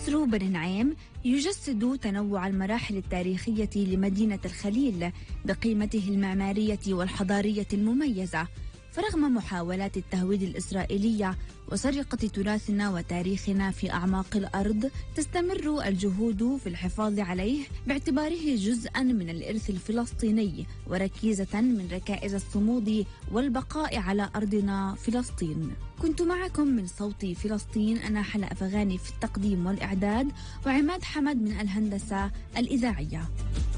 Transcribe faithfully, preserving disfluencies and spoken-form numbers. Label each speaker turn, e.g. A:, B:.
A: قصر بني نعيم يجسد تنوع المراحل التاريخية لمدينة الخليل بقيمته المعمارية والحضارية المميزة. فرغم محاولات التهويد الإسرائيلية وسرقة تراثنا وتاريخنا في أعماق الأرض، تستمر الجهود في الحفاظ عليه باعتباره جزءاً من الإرث الفلسطيني وركيزة من ركائز الصمود والبقاء على أرضنا فلسطين. كنت معكم من صوت فلسطين أنا حلا أفغاني في التقديم والإعداد، وعماد حمد من الهندسة الإذاعية.